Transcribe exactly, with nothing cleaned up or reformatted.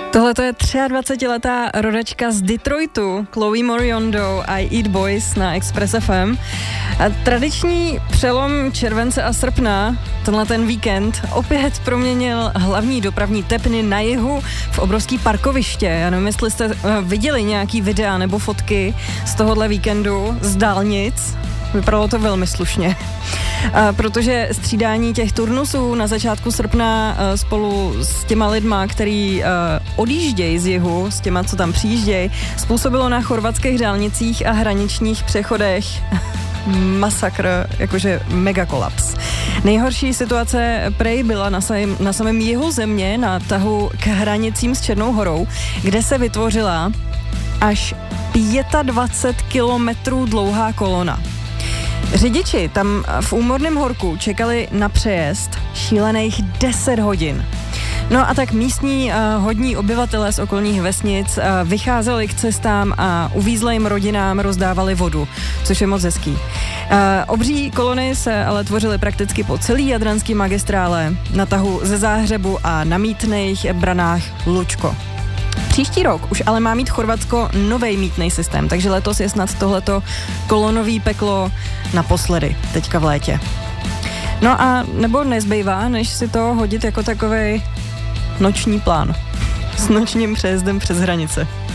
Tohle je dvacetiletá rodačka z Detroitu, Chloe Moriondo, I Eat Boys na Express F M. A tradiční přelom července a srpna, tenhle ten víkend, opět proměnil hlavní dopravní tepny na jihu v obrovský parkoviště. Já nevím, jestli jste viděli nějaký videa nebo fotky z tohohle víkendu z dálnic. Vypadalo to velmi slušně, a protože střídání těch turnusů na začátku srpna spolu s těma lidma, který odjíždějí z jihu, s těma, co tam přijíždějí, způsobilo na chorvatských dálnicích a hraničních přechodech masakr, jakože mega kolaps. Nejhorší situace prej byla na, sam, na samém jihu země, na tahu k hranicím s Černou Horou, kde se vytvořila až dvacet pět kilometrů dlouhá kolona. Řidiči tam v úmorném horku čekali na přejezd šílených deset hodin. No a tak místní uh, hodní obyvatelé z okolních vesnic uh, vycházeli k cestám a uvízlým rodinám rozdávali vodu, což je moc hezký. Uh, obří kolony se ale tvořily prakticky po celý jadranský magistrále, na tahu ze Záhřebu a na mýtných branách Lučko. Příští rok už ale má mít Chorvatsko novej mýtný systém, takže letos je snad tohleto kolonový peklo naposledy, teďka v létě. No a nebo nezbývá, než si to hodit jako takovej noční plán s nočním přejezdem přes hranice.